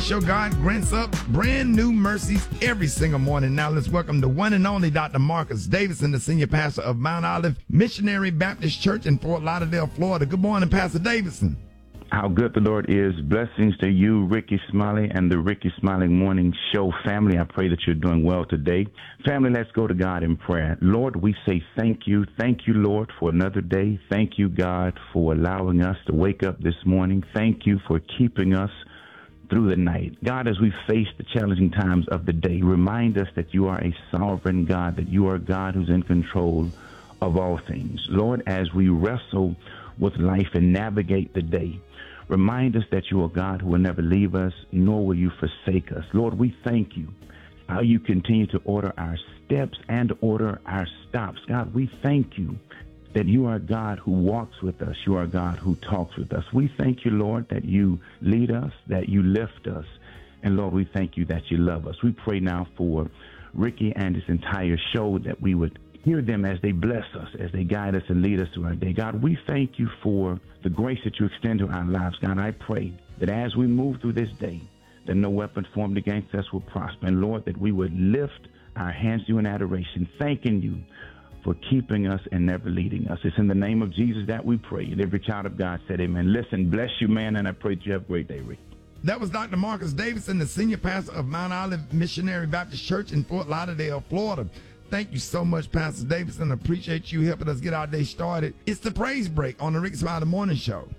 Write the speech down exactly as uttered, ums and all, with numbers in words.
show, God grants up brand new mercies every single morning. Now let's welcome the one and only Doctor Marcus Davidson, the senior pastor of Mount Olive Missionary Baptist Church in Fort Lauderdale, Florida. Good morning, Pastor Davidson. How good the Lord is. Blessings to you, Ricky Smiley, and the Ricky Smiley Morning Show family. I pray that you're doing well today. Family, let's go to God in prayer. Lord, we say thank you. Thank you, Lord, for another day. Thank you, God, for allowing us to wake up this morning. Thank you for keeping us through the night. God, as we face the challenging times of the day, remind us that you are a sovereign God, that you are a God who's in control of all things. Lord, as we wrestle with life and navigate the day, remind us that you are God who will never leave us, nor will you forsake us. Lord, we thank you how you continue to order our steps and order our stops. God, we thank you that you are God who walks with us. You are God who talks with us. We thank you, Lord, that you lead us, that you lift us. And Lord, we thank you that you love us. We pray now for Ricky and his entire show, that we would hear them as they bless us, as they guide us and lead us through our day. God, we thank you for the grace that you extend to our lives. God, I pray that as we move through this day, that no weapon formed against us will prosper. And Lord, that we would lift our hands to you in adoration, thanking you for keeping us and never leading us. It's in the name of Jesus that we pray. And every child of God said amen. Listen, bless you, man, and I pray that you have a great day, Rick. That was Doctor Marcus Davidson, the senior pastor of Mount Olive Missionary Baptist Church in Fort Lauderdale, Florida. Thank you so much, Pastor Davidson. Appreciate you helping us get our day started. It's the praise break on the Rick Smiley Morning Show.